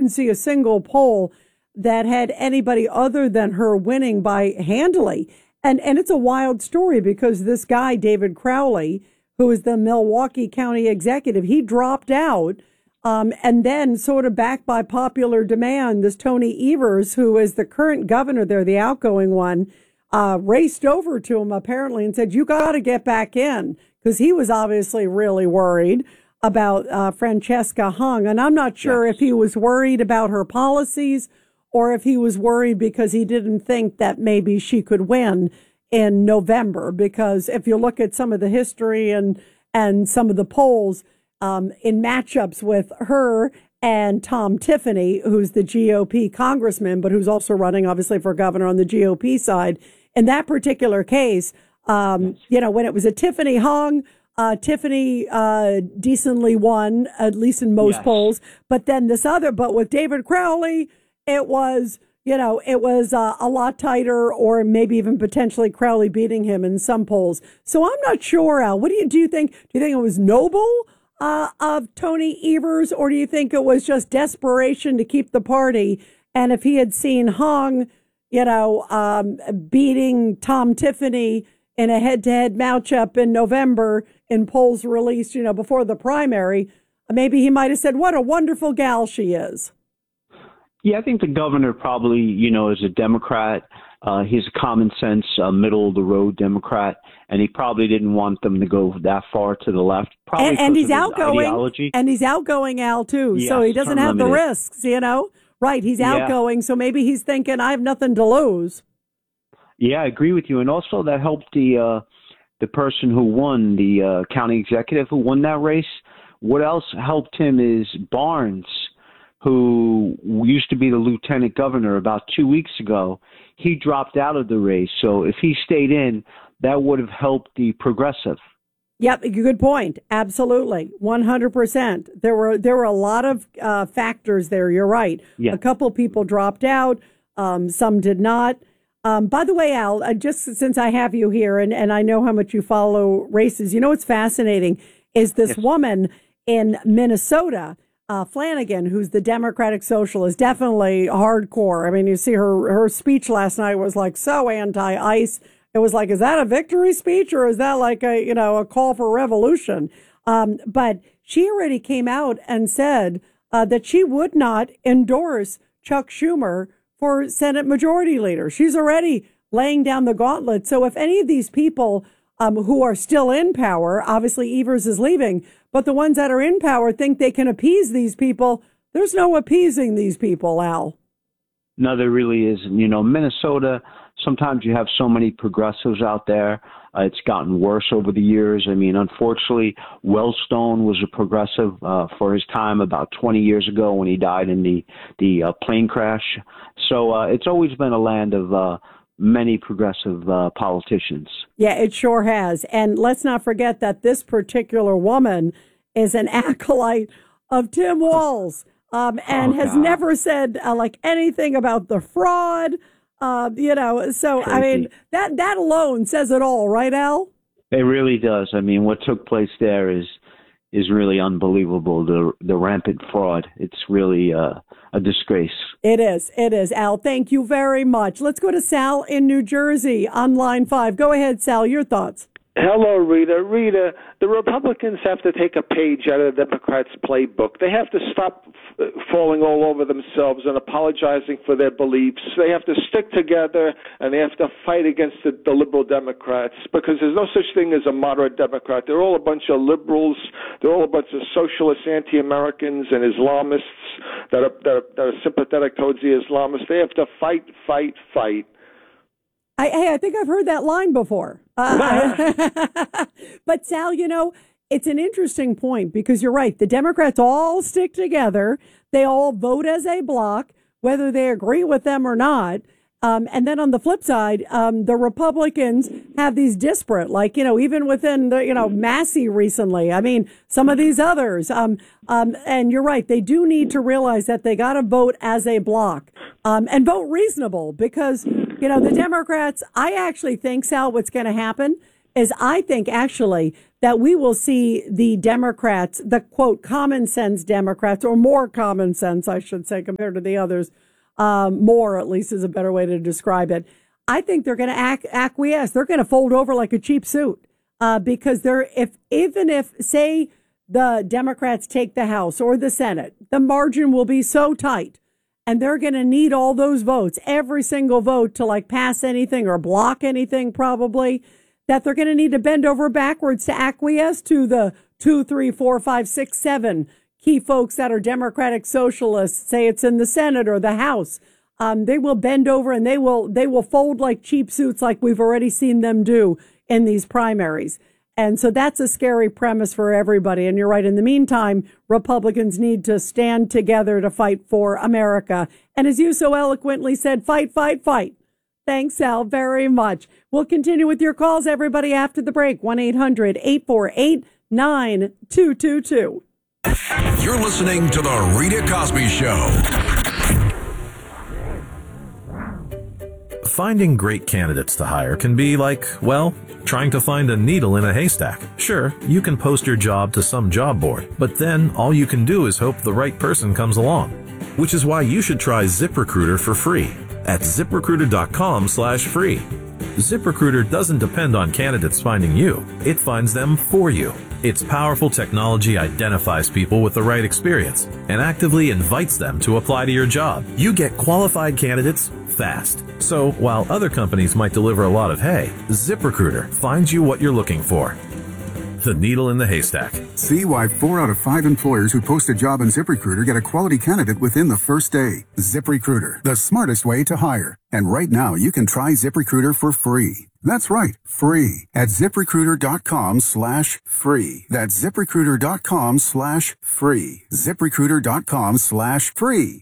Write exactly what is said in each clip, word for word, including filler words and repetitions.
couldn't see a single poll that had anybody other than her winning by handily. And and it's a wild story because this guy, David Crowley, who is the Milwaukee County executive, he dropped out. Um, and then sort of backed by popular demand, this Tony Evers, who is the current governor there, the outgoing one, uh, raced over to him apparently and said, you got to get back in, because he was obviously really worried about uh, Francesca Hung. And I'm not sure yes. if he was worried about her policies or if he was worried because he didn't think that maybe she could win in November. Because if you look at some of the history and, and some of the polls, Um, in matchups with her and Tom Tiffany, who's the G O P congressman, but who's also running, obviously, for governor on the G O P side. In that particular case, um, you know, when it was a Tiffany Hung, uh, Tiffany uh, decently won, at least in most yes. polls. But then this other, but with David Crowley, it was, you know, it was uh, a lot tighter, or maybe even potentially Crowley beating him in some polls. So I'm not sure, Al. What do you do? You think? Do you think it was noble Uh, of Tony Evers, or do you think it was just desperation to keep the party? And if he had seen Hung, you know, um, beating Tom Tiffany in a head-to-head matchup in November in polls released, you know, before the primary, maybe he might have said, what a wonderful gal she is. Yeah, I think the governor probably, you know, is a Democrat. Uh, he's a common sense, uh, middle of the road Democrat, and he probably didn't want them to go that far to the left. Probably and, and he's outgoing, ideology. and he's outgoing, Al, too. Yes, so he doesn't have limited. the risks, you know. Right, he's yeah. outgoing, so maybe he's thinking, I have nothing to lose. Yeah, I agree with you, and also that helped the uh, the person who won, the uh, county executive who won that race. What else helped him is Barnes, who used to be the lieutenant governor about two weeks ago. He dropped out of the race. So if he stayed in, that would have helped the progressive. Yep, good point. Absolutely. one hundred percent. There were there were a lot of uh, factors there. You're right. Yeah. A couple people dropped out. Um, some did not. Um, by the way, Al, uh, just since I have you here and, and I know how much you follow races, you know what's fascinating is this yes. woman in Minnesota, Uh, Flanagan, who's the Democratic Socialist, definitely hardcore. I mean, you see her her speech last night was like so anti-ICE. It was like, is that a victory speech or is that like a, you know, a call for revolution? Um, but she already came out and said uh, that she would not endorse Chuck Schumer for Senate Majority Leader. She's already laying down the gauntlet. So if any of these people um, who are still in power, obviously Evers is leaving, but the ones that are in power think they can appease these people, there's no appeasing these people, Al. No, there really isn't. You know, Minnesota, sometimes you have so many progressives out there. Uh, it's gotten worse over the years. I mean, unfortunately, Wellstone was a progressive uh, for his time about twenty years ago when he died in the, the uh, plane crash. So uh, it's always been a land of uh, many progressive uh, politicians. Yeah, it sure has. And let's not forget that this particular woman is an acolyte of Tim Walz um, and oh, has God. never said uh, like anything about the fraud. Uh, you know, so, Crazy. I mean, that, that alone says it all, right, Al? It really does. I mean, what took place there is is really unbelievable, the the rampant fraud. It's really uh, a disgrace. It is. It is, Al. Thank you very much. Let's go to Sal in New Jersey on line five. Go ahead, Sal. Your thoughts. Hello, Rita. Rita, the Republicans have to take a page out of the Democrats' playbook. They have to stop f- falling all over themselves and apologizing for their beliefs. They have to stick together, and they have to fight against the, the liberal Democrats, because there's no such thing as a moderate Democrat. They're all a bunch of liberals. They're all a bunch of socialists, anti-Americans, and Islamists that are, that are, that are sympathetic towards the Islamists. They have to fight, fight, fight. I, hey, I think I've heard that line before. Uh, but Sal, you know, it's an interesting point because you're right. The Democrats all stick together. They all vote as a bloc, whether they agree with them or not. Um, and then on the flip side, um, the Republicans have these disparate, like, you know, even within the, you know, Massey recently. I mean, some of these others. Um, um, and you're right. They do need to realize that they got to vote as a bloc um, and vote reasonable because, you know, the Democrats, I actually think, Sal, what's going to happen is I think actually that we will see the Democrats, the quote, common sense Democrats, or more common sense, I should say, compared to the others, um, more at least is a better way to describe it. I think they're going to ac- acquiesce. They're going to fold over like a cheap suit uh, because they're, if, even if, say, the Democrats take the House or the Senate, the margin will be so tight and they're going to need all those votes, every single vote to like pass anything or block anything probably, that they're going to need to bend over backwards to acquiesce to the two, three, four, five, six, seven key folks that are Democratic socialists, say it's in the Senate or the House. Um, they will bend over and they will they will fold like cheap suits like we've already seen them do in these primaries. And so that's a scary premise for everybody. And you're right. In the meantime, Republicans need to stand together to fight for America. And as you so eloquently said, fight, fight, fight. Thanks, Al, very much. We'll continue with your calls, everybody, after the break. one eight hundred eight four eight nine two two two. You're listening to The Rita Cosby Show. Finding great candidates to hire can be like, well, trying to find a needle in a haystack. Sure, you can post your job to some job board, but then all you can do is hope the right person comes along. Which is why you should try ZipRecruiter for free at ZipRecruiter.com slash free. ZipRecruiter doesn't depend on candidates finding you. It finds them for you. Its powerful technology identifies people with the right experience and actively invites them to apply to your job. You get qualified candidates fast. So while other companies might deliver a lot of hay, ZipRecruiter finds you what you're looking for. The needle in the haystack. See why four out of five employers who post a job on ZipRecruiter get a quality candidate within the first day. ZipRecruiter, the smartest way to hire. And right now, you can try ZipRecruiter for free. That's right, free at ZipRecruiter.com slash free. That's ZipRecruiter.com slash free. ZipRecruiter.com slash free.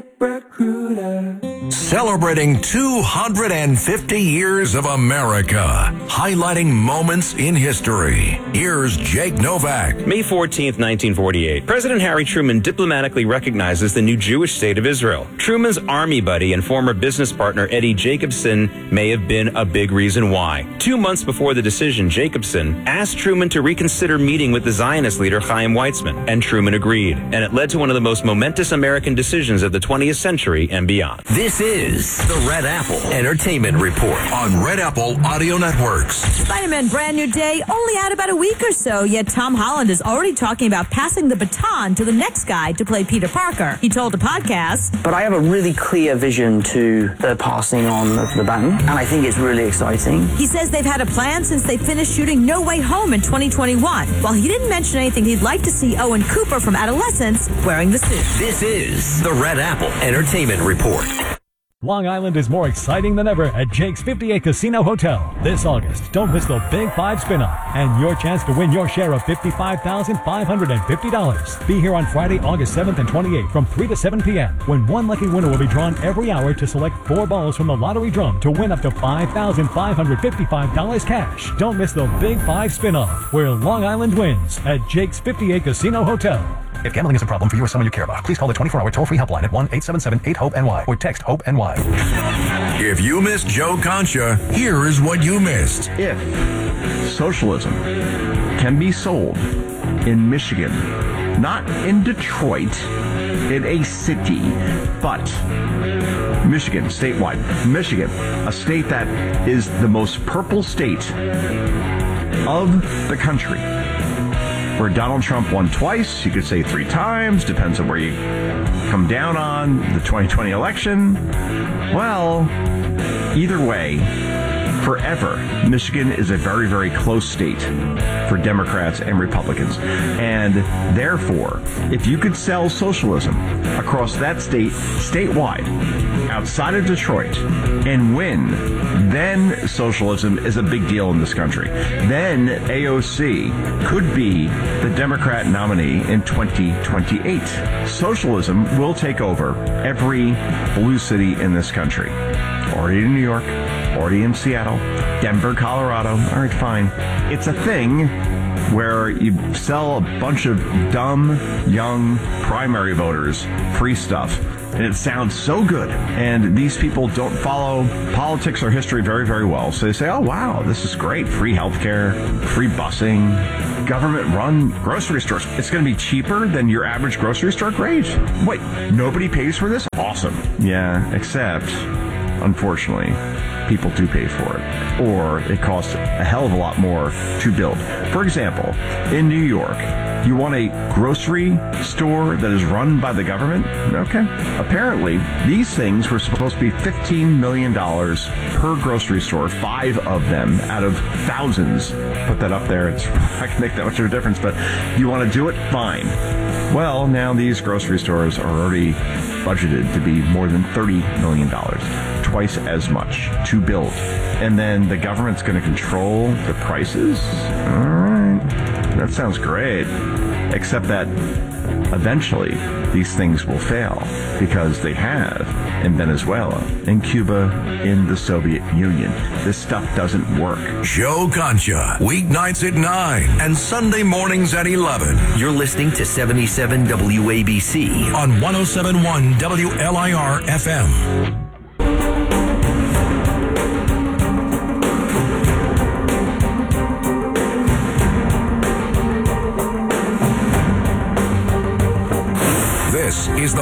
ZipRecruiter. Celebrating two hundred fifty years of America. Highlighting moments in history. Here's Jake Novak. May fourteenth, nineteen forty-eight. President Harry Truman diplomatically recognizes the new Jewish state of Israel. Truman's army buddy and former business partner Eddie Jacobson may have been a big reason why. Two months before the decision, Jacobson asked Truman to reconsider meeting with the Zionist leader Chaim Weizmann, and Truman agreed. And it led to one of the most momentous American decisions of the twentieth century and beyond. This is the Red Apple Entertainment Report on Red Apple Audio Networks. Spider-Man Brand New Day only out about a week or so, yet Tom Holland is already talking about passing the baton to the next guy to play Peter Parker. He told a podcast, "But I have a really clear vision to the passing on of the baton, and I think it's really exciting." He says they've had a plan since they finished shooting No Way Home in twenty twenty-one. While he didn't mention anything, he'd like to see Owen Cooper from Adolescence wearing the suit. This is the Red Apple Entertainment Report. Long Island is more exciting than ever at Jake's fifty-eight Casino Hotel. This August, don't miss the Big Five Spin-Off and your chance to win your share of fifty-five thousand five hundred fifty dollars. Be here on Friday, August seventh and twenty-eighth from three to seven p.m. when one lucky winner will be drawn every hour to select four balls from the lottery drum to win up to five thousand five hundred fifty-five dollars cash. Don't miss the Big Five Spin-Off, where Long Island wins at Jake's fifty-eight Casino Hotel. If gambling is a problem for you or someone you care about, please call the twenty-four hour toll-free helpline at one eight seven seven eight hope N Y or text HOPE-N Y. If you missed Joe Concha, here is what you missed. If socialism can be sold in Michigan, not in Detroit, in a city, but Michigan, statewide. Michigan, a state that is the most purple state of the country, where Donald Trump won twice, you could say three times, depends on where you come down on the twenty twenty election. Well, either way, forever, Michigan is a very, very close state for Democrats and Republicans. And therefore, if you could sell socialism across that state, statewide, outside of Detroit, and win, then socialism is a big deal in this country. Then A O C could be the Democrat nominee in twenty twenty-eight. Socialism will take over every blue city in this country. Already in New York, already in Seattle, Denver, Colorado. All right, fine. It's a thing where you sell a bunch of dumb, young primary voters free stuff. And it sounds so good. And these people don't follow politics or history very, very well. So they say, oh, wow, this is great. Free healthcare, free busing, government-run grocery stores. It's going to be cheaper than your average grocery store? Great. Wait, nobody pays for this? Awesome. Yeah, except, unfortunately, people do pay for it. Or it costs a hell of a lot more to build. For example, in New York, you want a grocery store that is run by the government? Okay. Apparently, these things were supposed to be fifteen million dollars per grocery store, five of them out of thousands. Put that up there. It's I can make that much of a difference, but you want to do it? Fine. Well, now these grocery stores are already budgeted to be more than thirty million dollars, twice as much to build. And then the government's going to control the prices? All right. That sounds great. Except that eventually these things will fail because they have in Venezuela, in Cuba, in the Soviet Union. This stuff doesn't work. Joe Concha, weeknights at nine and Sunday mornings at eleven. You're listening to seventy-seven W A B C on one oh seven point one W L I R F M. This is the